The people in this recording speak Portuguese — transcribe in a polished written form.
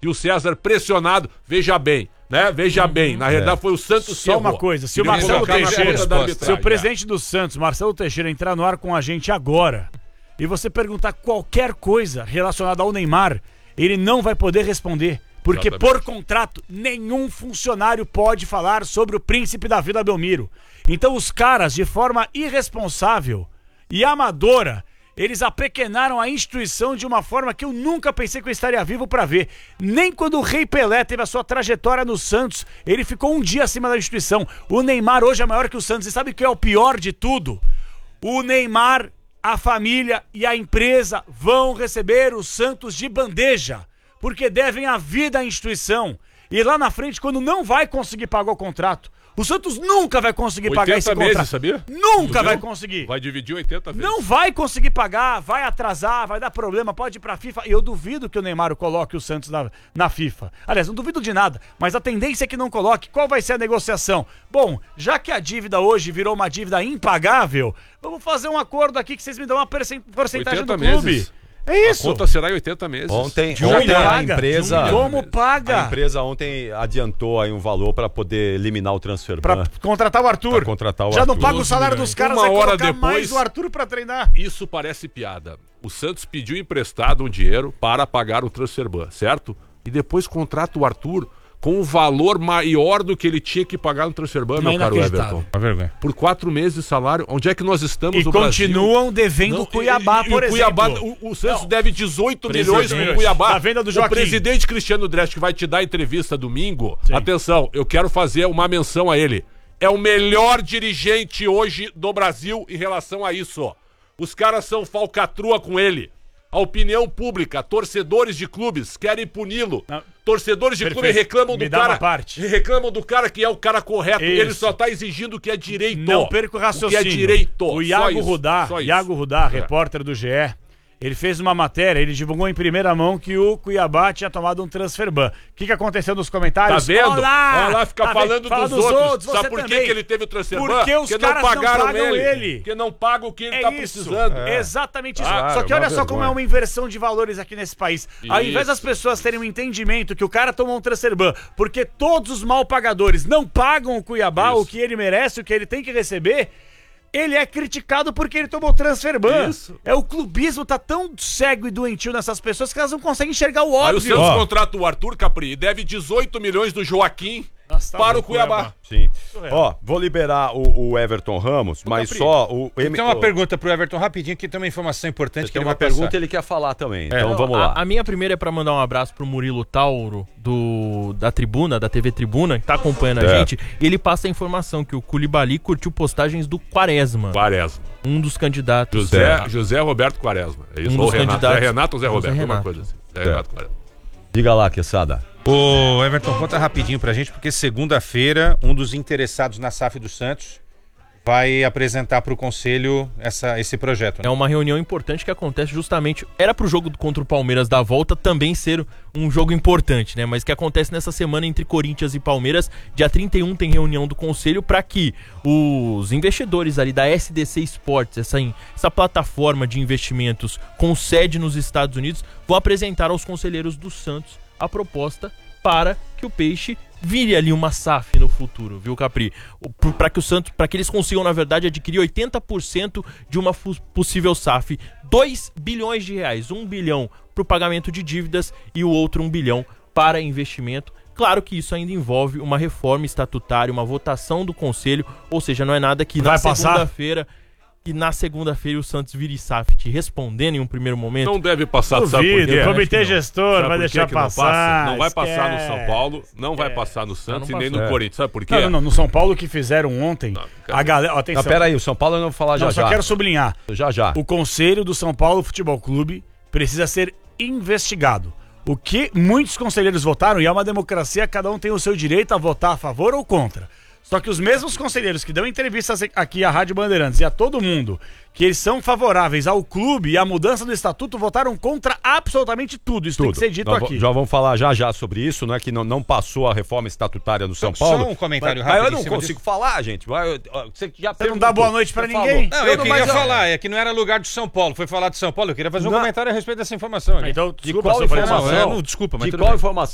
E o César pressionado, veja bem, né? Veja bem, na realidade foi o Santos que Só uma coisa, se o Marcelo Teixeira, se o presidente do Santos, Marcelo Teixeira, entrar no ar com a gente agora e você perguntar qualquer coisa relacionada ao Neymar, ele não vai poder responder. Porque por contrato, nenhum funcionário pode falar sobre o príncipe da Vila Belmiro. Então os caras, de forma irresponsável e amadora, eles apequenaram a instituição de uma forma que eu nunca pensei que eu estaria vivo para ver. Nem quando o Rei Pelé teve a sua trajetória no Santos, ele ficou um dia acima da instituição. O Neymar hoje é maior que o Santos. E sabe o que é o pior de tudo? O Neymar, a família e a empresa vão receber o Santos de bandeja, porque devem a vida à instituição. E lá na frente, quando não vai conseguir pagar o contrato, o Santos nunca vai conseguir pagar esse contrato. 80 meses, sabia? Nunca vai conseguir. Vai dividir 80 vezes. Não vai conseguir pagar, vai atrasar, vai dar problema, pode ir pra FIFA. E eu duvido que o Neymar coloque o Santos na FIFA. Aliás, não duvido de nada, mas a tendência é que não coloque. Qual vai ser a negociação? Bom, já que a dívida hoje virou uma dívida impagável, vamos fazer um acordo aqui que vocês me dão uma porcentagem do clube. Meses. É isso. A conta será em 80 meses. Ontem a empresa... Como paga? A empresa ontem adiantou aí um valor para poder eliminar o transfer ban. Pra contratar o Arthur. Já não paga o salário dos caras, vai colocar mais o Arthur pra treinar. Isso parece piada. O Santos pediu emprestado um dinheiro para pagar o transfer ban, certo? E depois contrata o Arthur com um valor maior do que ele tinha que pagar no transfer ban, meu caro Everton. Por 4 meses de salário. Onde é que nós estamos no Brasil? E continuam devendo o Cuiabá, por exemplo. Cuiabá, o Santos deve 18 milhões pro Cuiabá. Na venda do Joaquim. O presidente Cristiano Dresch, que vai te dar entrevista domingo, atenção, eu quero fazer uma menção a ele. É o melhor dirigente hoje do Brasil em relação a isso. Os caras são falcatrua com ele. A opinião pública, torcedores de clubes querem puni-lo. Torcedores de clube reclamam do cara. Reclamam do cara que é o cara correto. Isso. Ele só tá exigindo o que é direito. Não perca o raciocínio. O que é direito. O Iago Rudá, repórter do GE, ele fez uma matéria, ele divulgou em primeira mão que o Cuiabá tinha tomado um transfer ban. O que aconteceu nos comentários? Tá vendo? Olha lá, fica falando dos outros. Sabe por que ele teve o transfer ban? Porque os caras não pagam ele. Porque não pagam o que ele tá precisando. Exatamente isso. Só que olha só como é uma inversão de valores aqui nesse país. Ao invés das pessoas terem um entendimento que o cara tomou um transfer ban porque todos os mal pagadores não pagam o Cuiabá o que ele merece, o que ele tem que receber, ele é criticado porque ele tomou transfer ban. O clubismo tá tão cego e doentio nessas pessoas que elas não conseguem enxergar o óbvio. Aí o Santos contrata o Arthur, Capri, e deve 18 milhões do Joaquim para o Cuiabá. Sim. Vou liberar o Everton Ramos, mas Capri, só o... Tem uma pergunta pro Everton rapidinho, que tem uma informação importante que ele vai passar. Tem uma pergunta e ele quer falar também, então vamos lá. A minha primeira é pra mandar um abraço pro Murilo Tauro, da Tribuna, da TV Tribuna, que tá acompanhando a gente, e ele passa a informação que o Koulibaly curtiu postagens do Quaresma. Um dos candidatos. José Roberto Quaresma. É isso? Um dos candidatos. Renato ou Zé Roberto? Uma coisa assim. Renato Quaresma. Diga lá, Quesada. Ô, Everton, conta rapidinho pra gente, porque segunda-feira, um dos interessados na SAF do Santos vai apresentar pro Conselho esse projeto. Né? É uma reunião importante que acontece justamente... Era pro jogo contra o Palmeiras da volta também ser um jogo importante, né? Mas que acontece nessa semana entre Corinthians e Palmeiras. Dia 31 tem reunião do Conselho para que os investidores ali da SDC Sports, essa plataforma de investimentos com sede nos Estados Unidos, vão apresentar aos conselheiros do Santos a proposta para que o Peixe vire ali uma SAF no futuro, viu, Capri? Para que o Santos, para que eles consigam, na verdade, adquirir 80% de uma possível SAF. 2 bilhões de reais, 1 bilhão para o pagamento de dívidas e o outro 1 bilhão para investimento. Claro que isso ainda envolve uma reforma estatutária, uma votação do Conselho, ou seja, não é nada que na segunda-feira... E na segunda-feira o Santos vire SAF, te respondendo em um primeiro momento. Não deve passar, sabe por quê? O comitê gestor vai deixar passar. Não vai passar no São Paulo, não vai passar no Santos e nem no Corinthians. Sabe por quê? Não, no São Paulo que fizeram ontem, a galera... Atenção. Não, pera aí, o São Paulo eu não vou falar já. Só quero sublinhar. Já. O Conselho do São Paulo Futebol Clube precisa ser investigado. O que muitos conselheiros votaram, e é uma democracia, cada um tem o seu direito a votar a favor ou contra. Só que os mesmos conselheiros que dão entrevistas aqui à Rádio Bandeirantes e a todo mundo, que eles são favoráveis ao clube e à mudança do estatuto, votaram contra absolutamente tudo. Isso tem que ser dito aqui. Já vamos falar já sobre isso, não é que não passou a reforma estatutária no São Paulo. Só um comentário rápido. Eu não consigo falar, gente. Você não dá boa noite pra ninguém? Não, eu queria falar, é que não era lugar de São Paulo. Foi falar de São Paulo, eu queria fazer um comentário a respeito dessa informação. Então, de qual informação? Desculpa, mas de qual informação